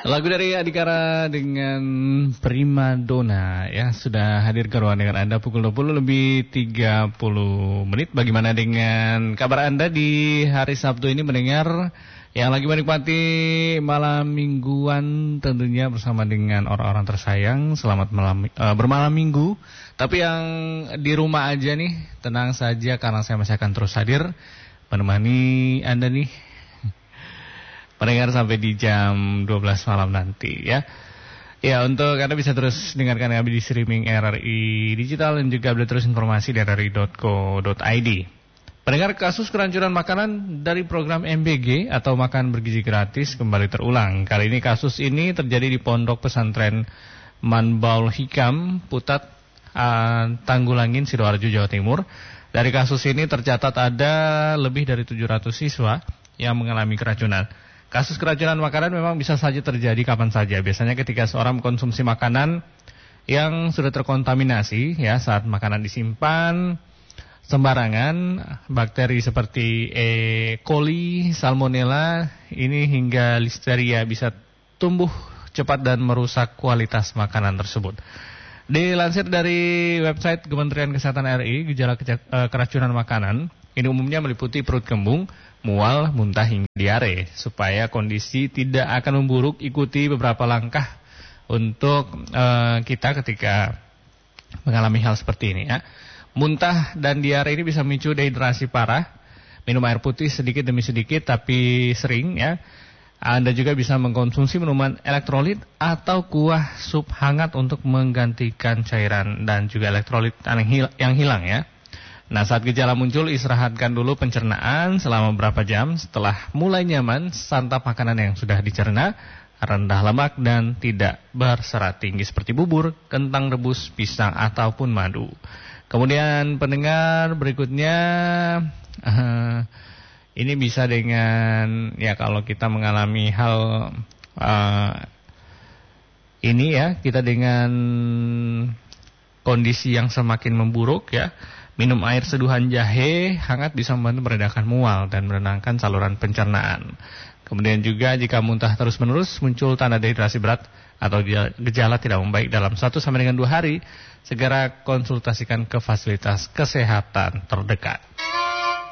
Lagu dari Adhikara dengan Primadona ya sudah hadir ke ruang dengan Anda pukul 20 lebih 30 menit. Bagaimana dengan kabar Anda di hari Sabtu ini mendengar yang lagi menikmati malam mingguan tentunya bersama dengan orang-orang tersayang. Selamat bermalam minggu. Tapi yang di rumah aja nih tenang saja karena saya masih akan terus hadir menemani Anda nih pendengar sampai di jam 12 malam nanti ya. Ya, untuk Anda bisa terus dengarkan kami di streaming RRI Digital dan juga update terus informasi di rri.co.id. Pendengar, kasus kerancuran makanan dari program MBG atau makan bergizi gratis kembali terulang. Kali ini kasus ini terjadi di Pondok Pesantren Manbaul Hikam, Putat, Tanggulangin, Sidoarjo, Jawa Timur. Dari kasus ini tercatat ada lebih dari 700 siswa yang mengalami keracunan. Kasus keracunan makanan memang bisa saja terjadi kapan saja. Biasanya ketika seorang mengkonsumsi makanan yang sudah terkontaminasi ya, saat makanan disimpan sembarangan, bakteri seperti E. coli, salmonella ini hingga listeria bisa tumbuh cepat dan merusak kualitas makanan tersebut. Dilansir dari website Kementerian Kesehatan RI, gejala keracunan makanan ini umumnya meliputi perut kembung, mual, muntah hingga diare. Supaya kondisi tidak akan memburuk, ikuti beberapa langkah untuk kita ketika mengalami hal seperti ini ya. Muntah dan diare ini bisa memicu dehidrasi parah. Minum air putih sedikit demi sedikit tapi sering ya. Anda juga bisa mengkonsumsi minuman elektrolit atau kuah sup hangat untuk menggantikan cairan dan juga elektrolit yang hilang ya. Nah, saat gejala muncul, istirahatkan dulu pencernaan selama beberapa jam. Setelah mulai nyaman, santap makanan yang sudah dicerna, rendah lemak dan tidak berserat tinggi seperti bubur, kentang rebus, pisang ataupun madu. Kemudian pendengar berikutnya, ini bisa dengan ya kalau kita mengalami hal ini ya, kita dengan kondisi yang semakin memburuk ya. Minum air seduhan jahe hangat bisa membantu meredakan mual dan menenangkan saluran pencernaan. Kemudian juga jika muntah terus-menerus, muncul tanda dehidrasi berat atau gejala tidak membaik dalam 1 sampai dengan 2 hari, segera konsultasikan ke fasilitas kesehatan terdekat.